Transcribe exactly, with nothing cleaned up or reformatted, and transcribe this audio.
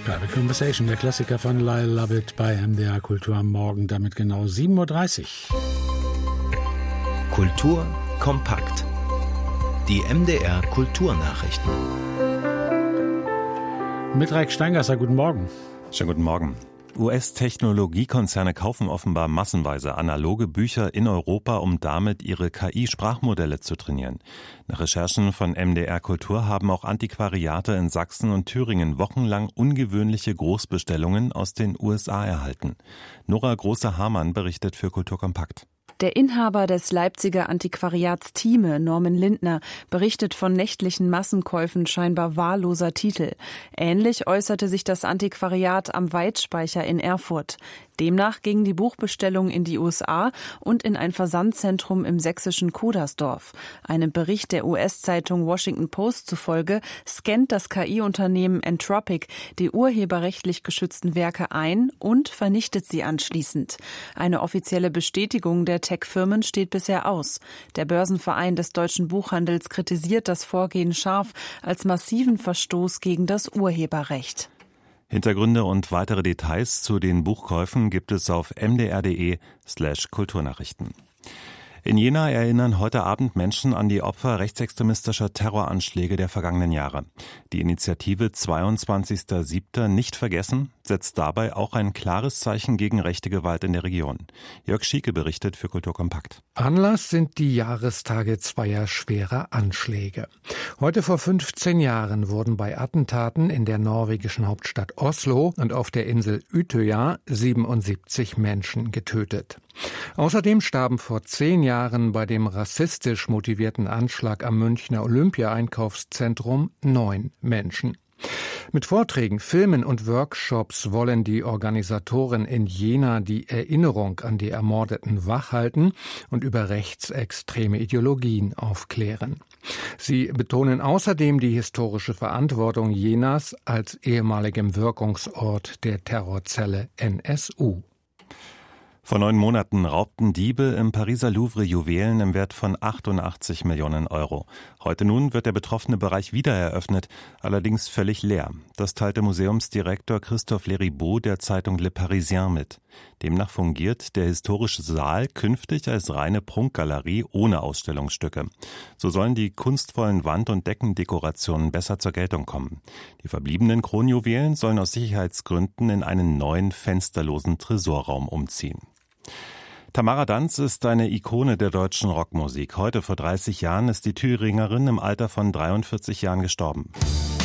Private Conversation, der Klassiker von Lyle Lovett bei M D R Kultur am Morgen, damit genau sieben Uhr dreißig. Kultur kompakt. Die M D R Kulturnachrichten. Mit Raik Steingasser, guten Morgen. Schönen guten Morgen. U S-Technologiekonzerne kaufen offenbar massenweise analoge Bücher in Europa, um damit ihre K I-Sprachmodelle zu trainieren. Nach Recherchen von M D R Kultur haben auch Antiquariate in Sachsen und Thüringen wochenlang ungewöhnliche Großbestellungen aus den U S A erhalten. Nora Große-Hamann berichtet für Kultur kompakt. Der Inhaber des Leipziger Antiquariats Thieme, Norman Lindner, berichtet von nächtlichen Massenkäufen scheinbar wahlloser Titel. Ähnlich äußerte sich das Antiquariat am Weidspeicher in Erfurt. Demnach gingen die Buchbestellungen in die U S A und in ein Versandzentrum im sächsischen Kudersdorf. Einem Bericht der U S-Zeitung Washington Post zufolge scannt das K I-Unternehmen Anthropic die urheberrechtlich geschützten Werke ein und vernichtet sie anschließend. Eine offizielle Bestätigung der Tech-Firmen steht bisher aus. Der Börsenverein des deutschen Buchhandels kritisiert das Vorgehen scharf als massiven Verstoß gegen das Urheberrecht. Hintergründe und weitere Details zu den Buchkäufen gibt es auf mdr.de slash Kulturnachrichten. In Jena erinnern heute Abend Menschen an die Opfer rechtsextremistischer Terroranschläge der vergangenen Jahre. Die Initiative zweiundzwanzigster siebter nicht vergessen setzt dabei auch ein klares Zeichen gegen rechte Gewalt in der Region. Jörg Schieke berichtet für Kultur kompakt. Anlass sind die Jahrestage zweier schwerer Anschläge. Heute vor fünfzehn Jahren wurden bei Attentaten in der norwegischen Hauptstadt Oslo und auf der Insel Utøya siebenundsiebzig Menschen getötet. Außerdem starben vor zehn Jahren bei dem rassistisch motivierten Anschlag am Münchner Olympia-Einkaufszentrum neun Menschen. Mit Vorträgen, Filmen und Workshops wollen die Organisatoren in Jena die Erinnerung an die Ermordeten wachhalten und über rechtsextreme Ideologien aufklären. Sie betonen außerdem die historische Verantwortung Jenas als ehemaligem Wirkungsort der Terrorzelle N S U. Vor neun Monaten raubten Diebe im Pariser Louvre Juwelen im Wert von achtundachtzig Millionen Euro. Heute nun wird der betroffene Bereich wieder eröffnet, allerdings völlig leer. Das teilte Museumsdirektor Christophe Leribaud der Zeitung Le Parisien mit. Demnach fungiert der historische Saal künftig als reine Prunkgalerie ohne Ausstellungsstücke. So sollen die kunstvollen Wand- und Deckendekorationen besser zur Geltung kommen. Die verbliebenen Kronjuwelen sollen aus Sicherheitsgründen in einen neuen fensterlosen Tresorraum umziehen. Tamara Danz ist eine Ikone der deutschen Rockmusik. Heute vor dreißig Jahren ist die Thüringerin im Alter von dreiundvierzig Jahren gestorben.